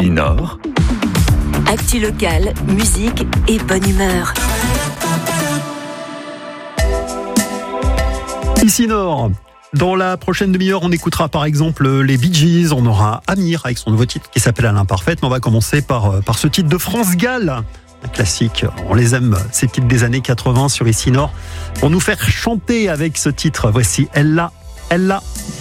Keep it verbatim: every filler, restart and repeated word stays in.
Ici Nord. Actu locale, musique et bonne humeur. Ici Nord. Dans la prochaine demi-heure, on écoutera par exemple les Bee Gees, on aura Amir avec son nouveau titre qui s'appelle À l'imparfaite, mais on va commencer par, par ce titre de France Gall, un classique. On les aime, ces titres des années quatre-vingts sur Ici Nord. Pour nous faire chanter avec ce titre, voici Elle là, Elle là.